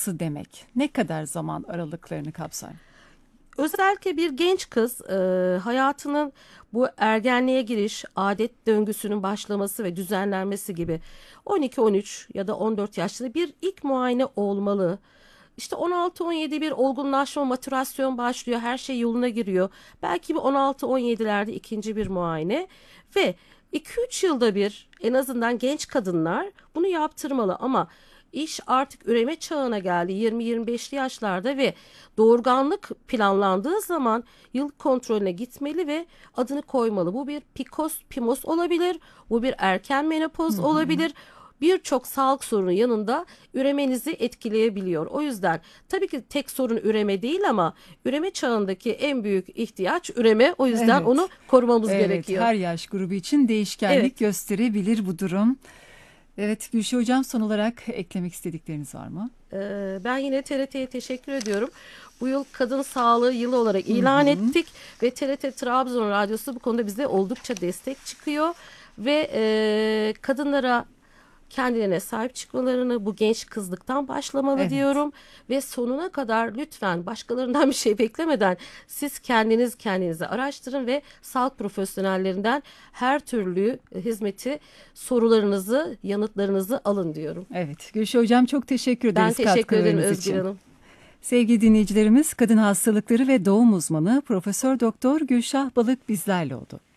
sonrası demek ne kadar zaman aralıklarını kapsar? Özellikle bir genç kız hayatının bu ergenliğe giriş, adet döngüsünün başlaması ve düzenlenmesi gibi 12-13 ya da 14 yaşında bir ilk muayene olmalı. İşte 16-17 bir olgunlaşma, matürasyon başlıyor, her şey yoluna giriyor. Belki bir 16-17'lerde ikinci bir muayene ve 2-3 yılda bir en azından genç kadınlar bunu yaptırmalı ama İş artık üreme çağına geldi 20-25'li yaşlarda ve doğurganlık planlandığı zaman yıl kontrolüne gitmeli ve adını koymalı. Bu bir PCOS olabilir, bu bir erken menopoz olabilir. Birçok sağlık sorunu yanında üremenizi etkileyebiliyor. O yüzden tabii ki tek sorun üreme değil ama üreme çağındaki en büyük ihtiyaç üreme. O yüzden onu Evet, korumamız evet, gerekiyor. her yaş grubu için değişkenlik Evet. gösterebilir bu durum. Evet Gülşah Hocam, son olarak eklemek istedikleriniz var mı? Ben yine TRT'ye teşekkür ediyorum. Bu yıl Kadın Sağlığı Yılı olarak Hı ilan hı. ettik ve TRT Trabzon Radyosu bu konuda bize oldukça destek çıkıyor ve kadınlara kendilerine sahip çıkmalarını bu genç kızlıktan başlamalı Evet. diyorum ve sonuna kadar lütfen başkalarından bir şey beklemeden siz kendinizi araştırın ve sağlık profesyonellerinden her türlü hizmeti, sorularınızı, yanıtlarınızı alın diyorum. Evet, Gülşah Hocam, çok teşekkür Ben ederiz teşekkür ederim katkılarınız Özgür için. Hanım. Sevgili dinleyicilerimiz, kadın hastalıkları ve doğum uzmanı Profesör Doktor Gülşah Balık bizlerle oldu.